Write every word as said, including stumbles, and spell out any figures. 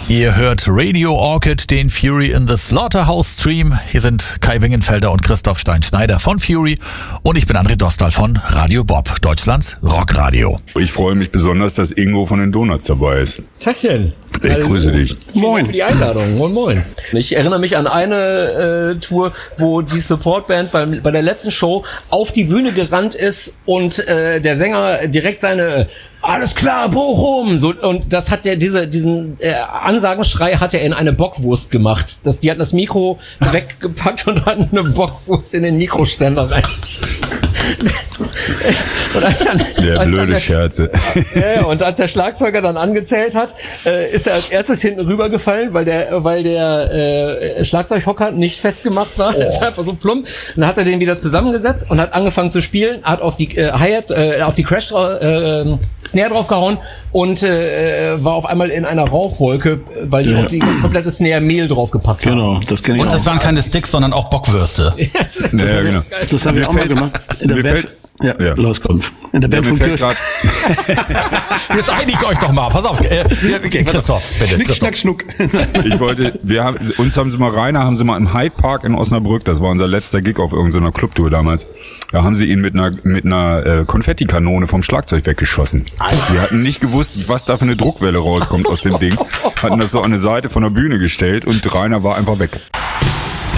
Ihr hört Radio Orchid, den Fury in the Slaughterhouse Stream. Hier sind Kai Wingenfelder und Christoph Stein-Schneider von Fury und ich bin André Dostal von Radio Bob, Deutschlands Rockradio. Ich freue mich besonders, dass Ingo von den Donuts dabei ist. Tachchen. Ich also, grüße dich. Moin. Dank für die Einladung. Moin, moin. Ich erinnere mich an eine äh, Tour, wo die Supportband beim, bei der letzten Show auf die Bühne gerannt ist und äh, der Sänger direkt seine "Alles klar, Bochum!" So, und das hat der, diese, diesen äh, Ansagenschrei hat er in eine Bockwurst gemacht. Das, die hatten das Mikro weggepackt und hatten eine Bockwurst in den Mikroständer rein. Und als dann, der als blöde dann der, Scherze. Ja, und als der Schlagzeuger dann angezählt hat, äh, ist er als erstes hinten rübergefallen, weil der, weil der äh, Schlagzeughocker nicht festgemacht war. Oh. Das ist einfach so plump. Dann hat er den wieder zusammengesetzt und hat angefangen zu spielen, hat auf die äh, Hi-Hat, äh, auf die Crash äh, Snare draufgehauen und äh, war auf einmal in einer Rauchwolke, weil die ja. auf die komplette Snare Mehl draufgepackt haben. Genau, das kenne ich. Und das waren keine Sticks, sondern auch Bockwürste. Ja, das, ja, genau. Das haben wir auch mal gemacht. In der Band. Ja, ja, los, komm. In der Band ja, von Kirsch. Jetzt einigt euch doch mal. Pass auf, äh, okay, Christoph, bitte. Schnick, Christoph. schnack, schnuck. Ich wollte, wir haben, uns haben sie mal, Rainer haben sie mal im Hyde Park in Osnabrück, das war unser letzter Gig auf irgendeiner Clubtour damals, da haben sie ihn mit einer, mit einer äh, Konfettikanone vom Schlagzeug weggeschossen. Wir hatten nicht gewusst, was da für eine Druckwelle rauskommt aus dem Ding, hatten das so an eine Seite von der Bühne gestellt und Rainer war einfach weg.